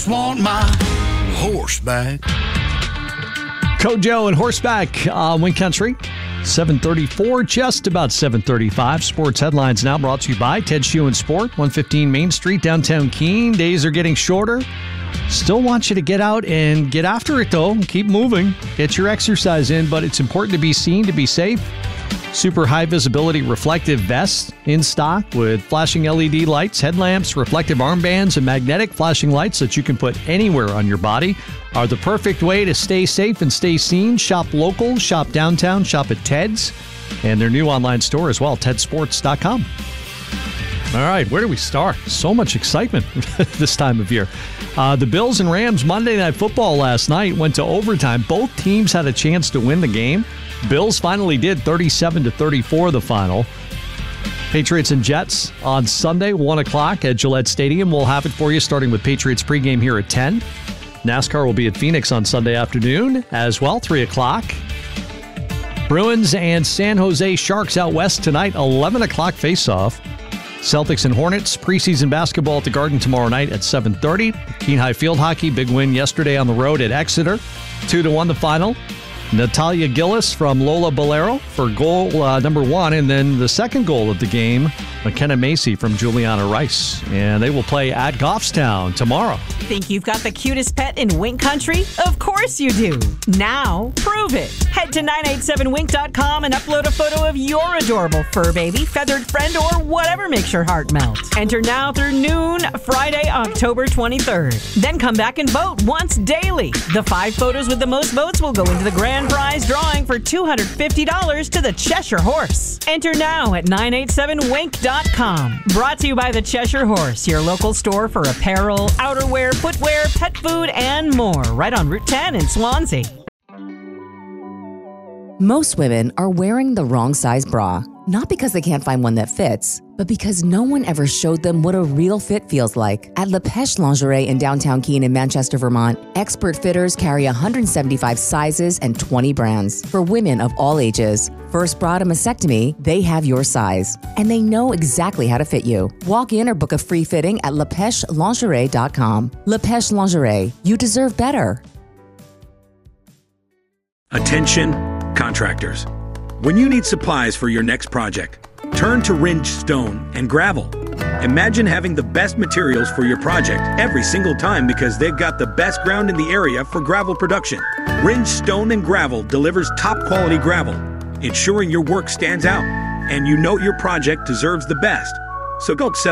Want my horseback. Kojo and Horseback, Wind Country. 7:34, just about 7:35. Sports headlines now brought to you by Ted Sheehan Sport, 115 Main Street, downtown Keene. Days are getting shorter. Still want you to get out and get after it, though. Keep moving. Get your exercise in, but it's important to be seen, to be safe. Super high visibility reflective vests in stock with flashing LED lights, headlamps, reflective armbands, and magnetic flashing lights that you can put anywhere on your body are the perfect way to stay safe and stay seen. Shop local, shop downtown, shop at Ted's, and their new online store as well, tedsports.com. All right, where do we start? So much excitement this time of year. The Bills and Rams Monday Night Football last night went to overtime. Both teams had a chance to win the game. Bills finally did, 37-34 the final. Patriots and Jets on Sunday, 1 o'clock at Gillette Stadium. We'll have it for you starting with Patriots pregame here at 10. NASCAR will be at Phoenix on Sunday afternoon as well, 3 o'clock. Bruins and San Jose Sharks out west tonight, 11 o'clock face-off. Celtics and Hornets preseason basketball at the Garden tomorrow night at 7:30. Keene High Field Hockey, big win yesterday on the road at Exeter, 2-1 the final. Natalia Gillis from Lola Bolero for goal number 1, and then the second goal of the game, McKenna Macy from Juliana Rice. And they will play at Goffstown tomorrow. Think you've got the cutest pet in Wink Country? Of course you do. Now, prove it. Head to 987wink.com and upload a photo of your adorable fur baby, feathered friend, or whatever makes your heart melt. Enter now through noon, Friday, October 23rd. Then come back and vote once daily. The 5 photos with the most votes will go into the grand prize drawing for $250 to the Cheshire Horse. Enter now at 987wink.com. Brought to you by the Cheshire Horse, your local store for apparel, outerwear, footwear, pet food, and more. Right on Route 10 in Swansea. Most women are wearing the wrong size bra, not because they can't find one that fits, but because no one ever showed them what a real fit feels like. At La Pêche Lingerie in downtown Keene in Manchester, Vermont, expert fitters carry 175 sizes and 20 brands for women of all ages. First bra to mastectomy, they have your size, and they know exactly how to fit you. Walk in or book a free fitting at LaPêcheLingerie.com. La Pêche Lingerie, you deserve better. Attention, contractors. When you need supplies for your next project, turn to Ringe Stone and Gravel. Imagine having the best materials for your project every single time because they've got the best ground in the area for gravel production. Ringe Stone and Gravel delivers top quality gravel, ensuring your work stands out and you know your project deserves the best. So go sell